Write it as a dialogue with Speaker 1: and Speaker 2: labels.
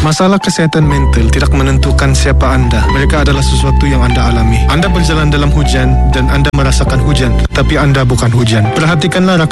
Speaker 1: Masalah kesihatan mental tidak menentukan siapa anda. Mereka adalah sesuatu yang anda alami. Anda berjalan dalam hujan dan anda merasakan hujan, tetapi anda bukan hujan. Perhatikanlah rakan